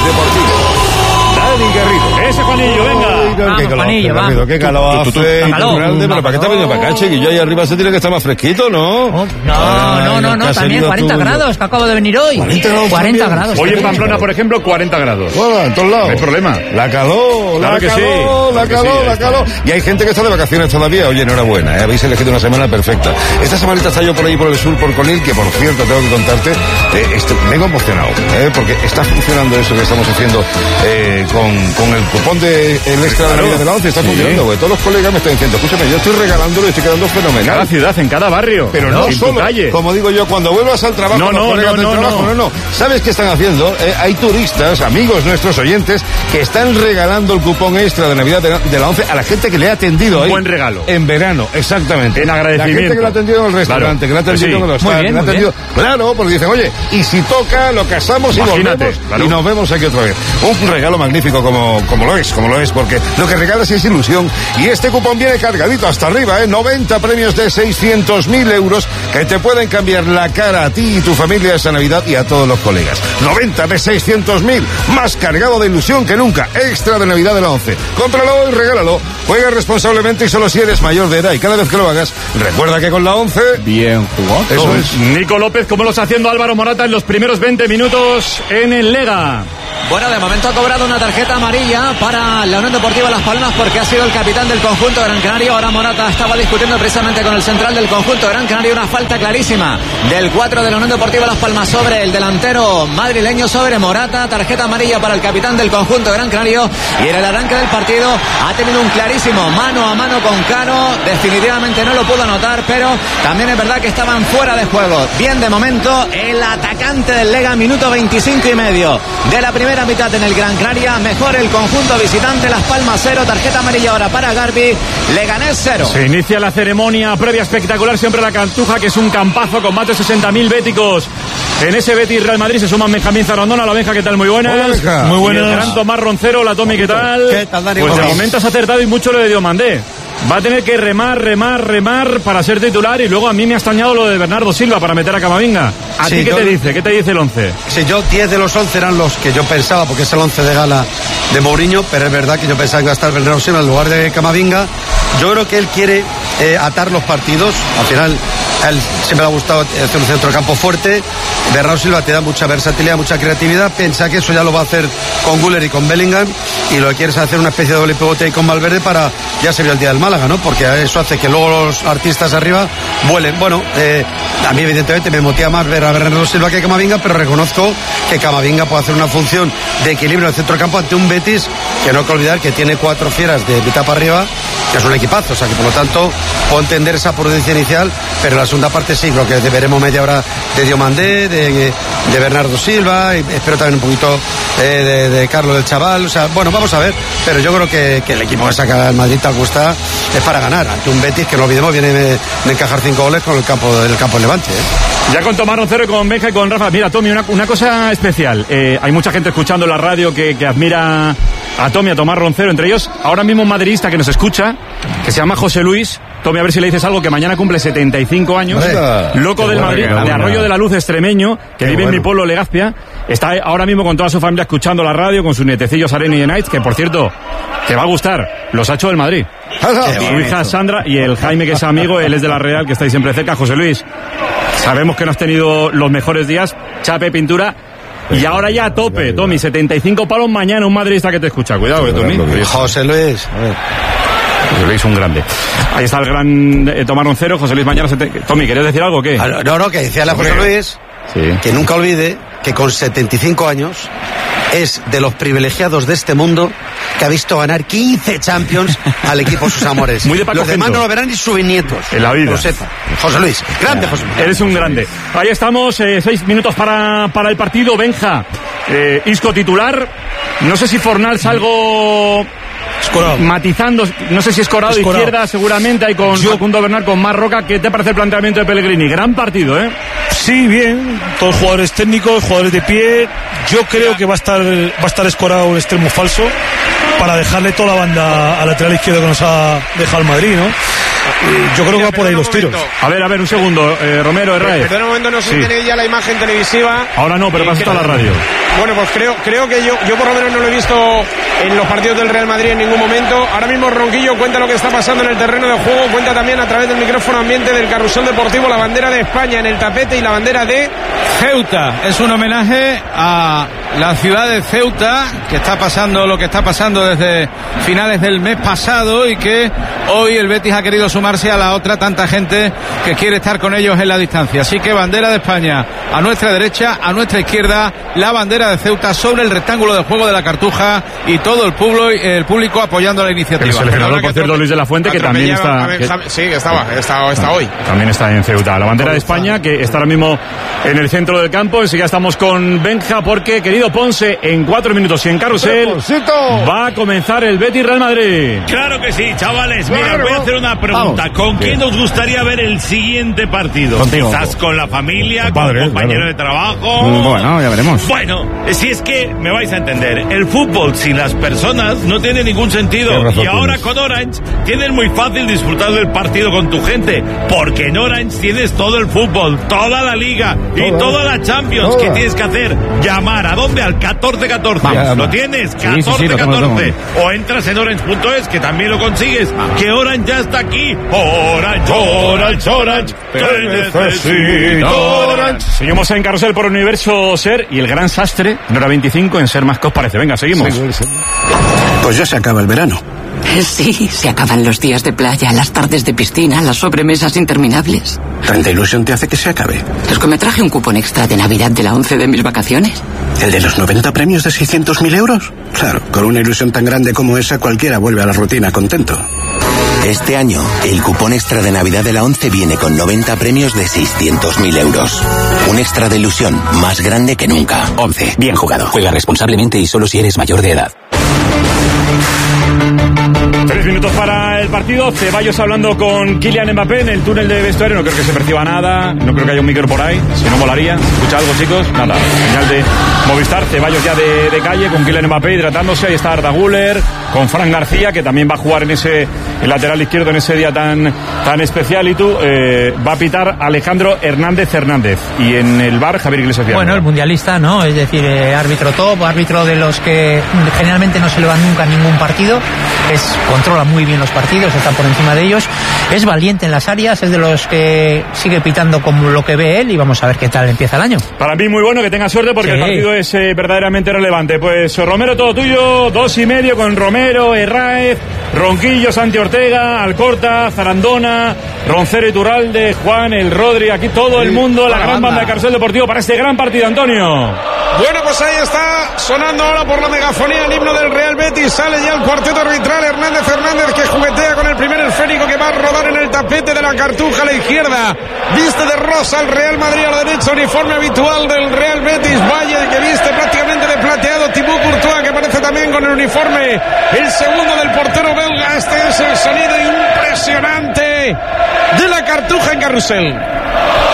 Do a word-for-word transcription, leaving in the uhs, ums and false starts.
Deportivo. Dani Garrido. Ese Juanillo, venga. Ay, vamos, qué calor, Juanillo, qué vamos. Garrido, qué calor Tú, tú, tú, hace. tú, calor. Grande, pero ¿para qué te has venido para acá, chiquillo? Ahí arriba se tiene que estar más fresquito, ¿no? Oh, no, Ay, no, no, ¿qué no, has también salido cuarenta tú? grados, que acabo de venir hoy. cuarenta grados cuarenta también. grados. Hoy en sí. Pamplona, por ejemplo, cuarenta grados. Bueno, en todos lados. No hay problema. La calor, Claro la que sí, calor, la claro que calor, sí, la ahí calor. Y hay gente que está de vacaciones todavía. Oye, enhorabuena, ¿eh? Habéis elegido una semana perfecta. Esta semanita está yo por ahí por el sur, por Conil, que por cierto, tengo que contarte, eh, esto, vengo emocionado, ¿eh? Porque está funcionando eso que estamos haciendo eh, con, con el cupón de el extra de la vida de la once. Está Sí. funcionando, güey. Todos los colegas me están diciendo, escúchame, yo estoy regalándolo y estoy quedando En cada fenomenal. ciudad, en cada barrio. Pero no, en tu solo, calle. como digo yo, cuando vuelvas al trabajo, No, los no, colegas no, del no, trabajo, no. no, no. ¿Sabes qué están haciendo? Eh, hay turistas, amigos nuestros oyentes, que están regalando el cupón extra de Navidad de la, de la once a la gente que le ha atendido ahí. Buen regalo. En verano, exactamente. En agradecimiento. La gente que le ha atendido en el restaurante, Claro. que le ha atendido Pues sí. en el Muy hostal, bien, que le ha muy atendido... Claro, porque dicen, oye, y si toca, lo casamos y Imagínate, volvemos claro. y nos vemos aquí otra vez. Un regalo magnífico como, como lo es, como lo es, porque lo que regalas es ilusión y este cupón viene cargadito hasta arriba, ¿eh? noventa premios de seiscientos mil euros que te pueden cambiar la cara a ti y tu familia esta Navidad y a todos los colegas. noventa de seiscientos mil, más cargado de ilusión que nunca. Extra de Navidad de la once. Cómpralo y regálalo. Juega responsablemente y solo si eres mayor de edad. Y cada vez que lo hagas, recuerda que con la once... Bien jugado. Eso es. Nico López, ¿cómo lo está haciendo Álvaro Morata en los primeros veinte minutos en el Lega? Bueno, de momento ha cobrado una tarjeta amarilla para la Unión Deportiva Las Palmas porque ha sido el capitán del conjunto Gran Canario. Ahora Morata estaba discutiendo precisamente con el central del conjunto Gran Canario. Una falta clarísima del cuatro de la Unión Deportiva Las Palmas sobre el delantero madrileño, sobre Morata. Tarjeta amarilla para el capitán del conjunto Gran Canario. Y en el arranque del partido ha tenido un clarísimo mano a mano con Cano. Definitivamente no lo pudo anotar, pero también es verdad que estaban fuera de juego. Bien, de momento el atacante del Lega, minuto veinticinco y medio de la primera mitad en el Gran Canaria. Mejor el conjunto visitante, Las Palmas cero, tarjeta amarilla ahora para Garbi, Leganés cero. Se inicia la ceremonia previa espectacular, siempre la Cartuja, que es un campazo con más de sesenta mil béticos. En ese Betis Real Madrid se suman Benjamín Zarandona. La Benja, ¿qué tal? Muy buenas. Hola, Benja. Muy Muy buenas. buenas. Y el gran Tomás Roncero, la Tomi, ¿qué tal? ¿Qué tal, Dani? Pues de ¿Cómo momento has acertado y mucho lo de Diomandé. Va a tener que remar, remar, remar para ser titular. Y luego a mí me ha extrañado lo de Bernardo Silva para meter a Camavinga. ¿A Sí, ti qué yo- te dice? ¿Qué te dice el once? Sí, yo diez de los once eran los que yo pensaba, porque es el once de gala de Mourinho, pero es verdad que yo pensaba que iba a estar Bernardo Silva en lugar de Camavinga. Yo creo que él quiere eh, atar los partidos. Al final, a él siempre le ha gustado hacer un centro de campo fuerte. Bernardo Silva te da mucha versatilidad, mucha creatividad. Piensa que eso ya lo va a hacer con Güler y con Bellingham. Y lo que quiere es hacer una especie de doble pivote ahí con Valverde para... Ya se vio el día del Málaga, ¿no? Porque eso hace que luego los artistas arriba vuelen. Bueno, eh, a mí evidentemente me motiva más ver a Bernardo Silva que a Camavinga, pero reconozco que Camavinga puede hacer una función de equilibrio en el centro del campo ante un Betis que no hay que olvidar que tiene cuatro fieras de mitad para arriba, que es un equipazo. O sea que por lo tanto puedo entender esa prudencia inicial, pero la segunda parte sí, creo que veremos media hora de Diomandé, de, de Bernardo Silva, y espero también un poquito eh, de, de Carlos del Chaval. O sea, bueno, vamos a ver, pero yo creo que, que el equipo que saca el Madrid tal cuesta es para ganar ante un Betis que no olvidemos viene de, de encajar cinco goles con el campo del campo del Levante, ¿eh? Ya con Tomás Roncero, con Benja y con Rafa. Mira, Tommy, una, una cosa especial. Eh, hay mucha gente escuchando en la radio que, que admira a Tommy, a Tomás Roncero, entre ellos ahora mismo un madridista que nos escucha, que se llama José Luis. Tommy, a ver si le dices algo, que mañana cumple setenta y cinco años. Venga. Loco Qué del buena, Madrid, qué de buena. Arroyo de la Luz, extremeño, que Qué vive en bueno. mi pueblo, Legazpia. Está ahora mismo con toda su familia escuchando la radio, con sus nietecillos Arena y de Nights, que por cierto, te va a gustar. Los ha hecho del Madrid. Su hija Sandra y el Jaime, que es amigo, él es de la Real, que estáis siempre cerca. José Luis, sabemos que no has tenido los mejores días, chape, pintura, y ahora ya a tope, Tommy, setenta y cinco palos mañana, un madridista que te escucha. Cuidado, eh, Tommy. José Luis, a ver. José Luis, un grande. Ahí está el gran eh, Tomás Roncero. José Luis mañana... sete- Tommy, ¿querías decir algo o qué? Ah, No, no, que decía a José Luis Sí. que nunca olvide que con setenta y cinco años es de los privilegiados de este mundo que ha visto ganar quince Champions al equipo sus amores. Muy de Paco Los demás Gento. no lo verán ni sus bisnietos. En la vida. Que lo sepa. José Luis, grande José Luis. Eres un grande. Ahí estamos, eh, seis minutos para, para el partido. Benja, eh, Isco titular. No sé si Fornals algo Escorado. matizando, no sé si Escorado de Escorado. izquierda, seguramente, hay con Yo- Facundo Bernal, con Marroca. ¿Qué te parece el planteamiento de Pellegrini? Gran partido, ¿eh? Sí, bien, todos jugadores técnicos, jugadores de pie. Yo creo que va a estar va a estar Escorado un extremo falso para dejarle toda la banda al lateral izquierdo que nos ha dejado el Madrid, ¿no? yo creo que va por ahí los tiros. A ver, a ver, un segundo, eh, Romero, Herrera. Perdón un momento, no sé si Sí. tenéis ya la imagen televisiva. Ahora no, pero Eh, pasa hasta creo- la radio. Bueno, pues creo, creo que yo, yo por lo menos no lo he visto en los partidos del Real Madrid en ningún momento. Ahora mismo Ronquillo cuenta lo que está pasando en el terreno de juego, cuenta también a través del micrófono ambiente del carrusel deportivo la bandera de España en el tapete y la bandera de Ceuta. Es un homenaje a la ciudad de Ceuta, que está pasando lo que está pasando desde finales del mes pasado y que hoy el Betis ha querido sumarse a la otra tanta gente que quiere estar con ellos en la distancia. Así que bandera de España a nuestra derecha, a nuestra izquierda, la bandera de Ceuta sobre el rectángulo de juego de la Cartuja y todo el público, el público apoyando la iniciativa. El seleccionador, por cierto, Luis de la Fuente, que también está... Ver, que- sí, que estaba, está, está hoy. También está en Ceuta. La bandera de España, que está ahora mismo en el centro del campo. Enseguida estamos con Benja, porque, querido Ponce, en cuatro minutos y en carrusel va a comenzar el Betis Real Madrid. Claro que sí, chavales. Mira, voy a hacer una pregunta. Vamos. ¿Con quién os gustaría ver el siguiente partido? Contigo. Quizás con la familia, Padre, con compañero claro. de trabajo. Mm, bueno, ya veremos. Bueno, si es que me vais a entender, el fútbol sin las personas no tiene ningún sentido. Qué razón Y ahora tienes. con Orange tienes muy fácil disfrutar del partido con tu gente, porque en Orange tienes todo el fútbol, toda la liga y Toda. toda la Champions. Toda. ¿Qué tienes que hacer? Llamar. ¿A dónde? Al catorce catorce. Vamos. ¿Lo tienes? sí, sí, catorce lo tengo, lo catorce. tengo. O entras en orange punto es, que también lo consigues. Que Orange ya está aquí. Orange, Orange, Orange. Te necesito. Orange. Seguimos en carrusel por Universo Ser y el gran sastre, en hora veinticinco, en Ser más que os parece. Venga, seguimos. Pues ya se acaba el verano. Sí, se acaban los días de playa, las tardes de piscina, las sobremesas interminables. ¿Tanta ilusión te hace que se acabe? Es que me traje un cupón extra de Navidad de la once de mis vacaciones. ¿El de los noventa premios de seiscientos mil euros? Claro, con una ilusión tan grande como esa cualquiera vuelve a la rutina contento. Este año, el cupón extra de Navidad de la once viene con noventa premios de seiscientos mil euros. Un extra de ilusión más grande que nunca. once. Bien jugado. Juega responsablemente y solo si eres mayor de edad. Tres minutos para el partido. Ceballos hablando con Kylian Mbappé en el túnel de vestuario. No creo que se perciba nada. No creo que haya un micro por ahí. Si no, molaría. ¿Escucha algo, chicos? Nada. Señal de Movistar. Ceballos ya de, de calle con Kylian Mbappé hidratándose. Ahí está Arda Güler con Fran García, que también va a jugar en ese el lateral izquierdo en ese día tan, tan especial. Y tú, eh, va a pitar Alejandro Hernández Hernández. Y en el bar, Javier Iglesias. Bueno, el mundialista, ¿no? Es decir, eh, árbitro top, árbitro de los que generalmente no se le va nunca a ningún partido. Es, controla muy bien los partidos, está por encima de ellos. Es valiente en las áreas, es de los que sigue pitando como lo que ve él y vamos a ver qué tal empieza el año. Para mí muy bueno, que tenga suerte porque Sí. el partido es eh, verdaderamente relevante. Pues Romero, todo tuyo, dos y medio con Romero, Herráez, Ronquillo, Santi Ortega, Alcorta, Zarandona, Roncero, Iturralde, Juan, el Rodri, aquí todo el mundo, la gran banda de Carrusel Deportivo para este gran partido, Antonio. Bueno, pues ahí está sonando ahora por la megafonía el himno del Real Betis. Sale ya el cuarteto arbitral. Hernández Hernández, que juguetea con el primer esférico que va a rodar en el tapete de la Cartuja a la izquierda. Viste de rosa el Real Madrid a la derecha, uniforme habitual del Real Betis. Valle, que viste prácticamente de plateado. Thibaut Courtois, que aparece también con el uniforme. El segundo del portero belga. Este es el sonido impresionante de la Cartuja en Carrusel.